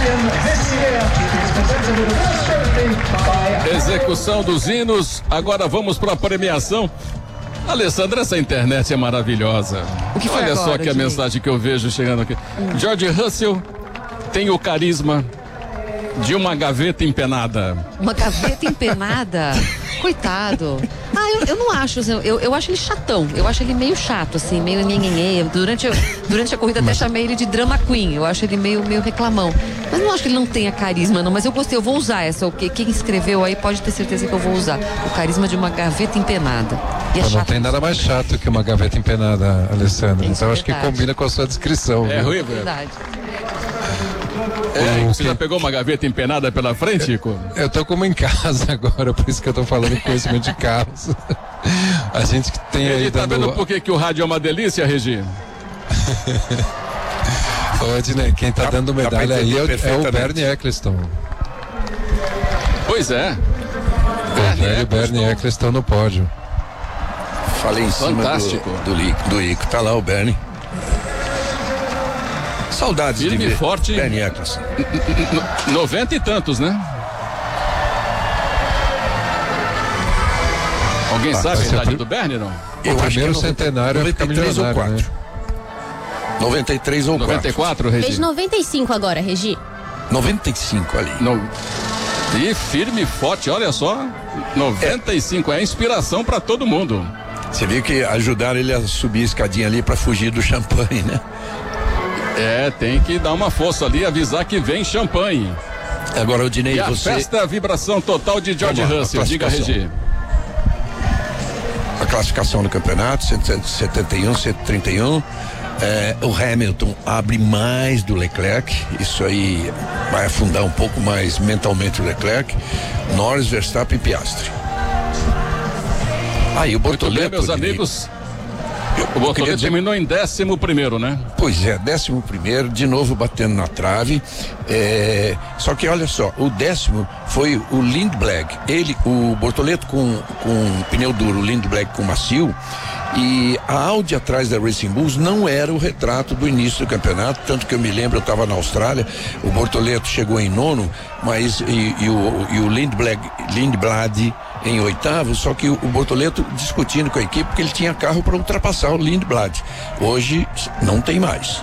Execução dos hinos. Agora vamos para a premiação. Alessandra, essa internet é maravilhosa. Olha agora, só que a mensagem que eu vejo chegando aqui. George Russell tem o carisma de uma gaveta empenada. Uma gaveta empenada? Coitado. Eu não acho, eu acho ele chatão. Eu acho ele meio chato, assim, meio nhenhenhê. Durante a corrida até chamei ele de drama queen. Eu acho ele meio reclamão. Mas não acho que ele não tenha carisma, não. Mas eu gostei, eu vou usar essa. Quem escreveu aí pode ter certeza que eu vou usar. O carisma de uma gaveta empenada. E não tem nada mais chato que uma gaveta empenada, Alessandra. Então acho que combina com a sua descrição. É ruim, verdade. Você já pegou uma gaveta empenada pela frente, Chico? Eu tô como em casa agora, por isso que eu tô falando em conhecimento de carros. A gente que tem aí tá vendo por que o rádio é uma delícia, Regi? Quem tá dando medalha aí é o Bernie Eccleston. Pois é. O velho Bernie Eccleston no pódio. Falei em cima do Ico. Tá lá o Bernie. Saudades firme de ver forte. Bernie Eccleston. 90 e tantos, né? Alguém sabe a idade do Bernie, não? O primeiro centenário é ficar milionário, 4. Né? 93 ou 94, Regi? Fez 95 agora, Regi. 95 ali. E firme e forte, olha só. 95 é inspiração pra todo mundo. Você viu que ajudaram ele a subir a escadinha ali pra fugir do champanhe, né? Tem que dar uma força ali, avisar que vem champanhe. Agora, Odinei, a festa, a vibração total de George Russell. Diga, Regi. A classificação do campeonato, 171, 131. O Hamilton abre mais do Leclerc. Isso aí vai afundar um pouco mais mentalmente o Leclerc. Norris, Verstappen e Piastri. Aí o Bortoleto. Muito bem, meus amigos. O Bortoleto terminou em 11º, né? Pois é, 11º, de novo batendo na trave. Só que olha só, o 10º foi o Lindblad. O Bortoleto com pneu duro, o Lindblad com macio. E a Audi atrás da Racing Bulls não era o retrato do início do campeonato, tanto que eu me lembro, eu estava na Austrália, o Bortoleto chegou em 9º, mas o Lindblad em 8º, só que o Bortoleto discutindo com a equipe porque ele tinha carro para ultrapassar o Lindblad. Hoje não tem mais.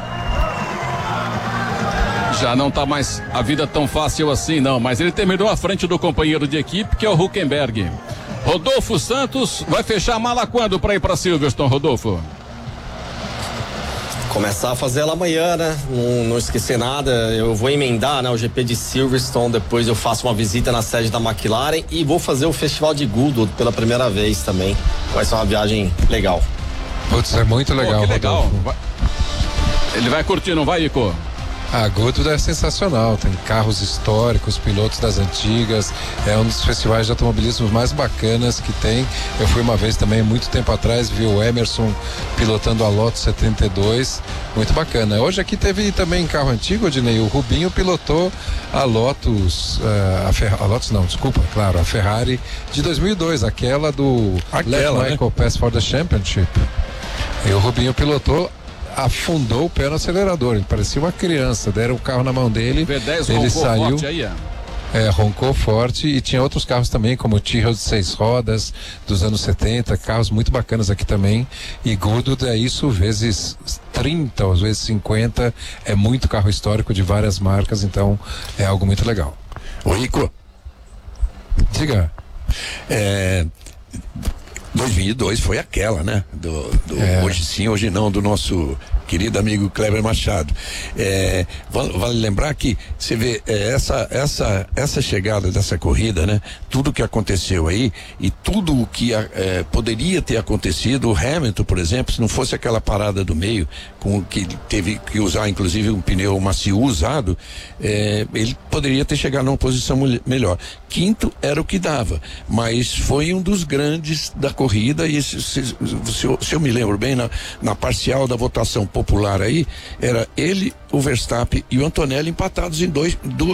Já não tá mais a vida tão fácil assim, não, mas ele terminou à frente do companheiro de equipe, que é o Hülkenberg. Rodolfo Santos vai fechar a mala quando para ir para Silverstone, Rodolfo? Começar a fazer ela amanhã, né? Não esquecer nada. Eu vou emendar, né, o GP de Silverstone. Depois eu faço uma visita na sede da McLaren e vou fazer o Festival de Goodwood pela primeira vez também. Vai ser uma viagem legal. Putz, é muito legal. Que legal. Ele vai curtir, não vai, Ico? A Goodwood é sensacional, tem carros históricos, pilotos das antigas, é um dos festivais de automobilismo mais bacanas que tem. Eu fui uma vez também, muito tempo atrás, vi o Emerson pilotando a Lotus 72, muito bacana. Hoje aqui teve também carro antigo, Odinei, o Rubinho pilotou a Lotus, a Ferrari de 2002, aquela do Let Michael Pass for the Championship. E o Rubinho pilotou, afundou o pé no acelerador, ele parecia uma criança, deram o carro na mão dele, V10 ele saiu, forte aí, roncou forte, e tinha outros carros também, como o Tyrrell de 6 rodas dos anos 70, carros muito bacanas aqui também, e Goodwood é isso vezes 30, às vezes 50, é muito carro histórico de várias marcas, então é algo muito legal. Ô Rico, diga. 2002 foi aquela, né? Hoje sim, hoje não, do nosso querido amigo Kleber Machado. Vale lembrar que você vê essa chegada dessa corrida, né? Tudo que aconteceu aí e tudo o que poderia ter acontecido, o Hamilton, por exemplo, se não fosse aquela parada do meio, com que teve que usar inclusive um pneu macio usado, ele poderia ter chegado numa posição melhor. Quinto era o que dava, mas foi um dos grandes da corrida, e se eu me lembro bem, na parcial da votação popular aí, era ele, o Verstappen e o Antonelli empatados em duas